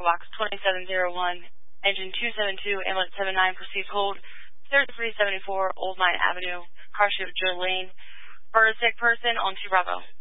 Echo Box 2701, engine 272, ambulance 79, proceed hold 3374 Old Mine Avenue, car shift Joe Lane, for a sick person on 2 Bravo.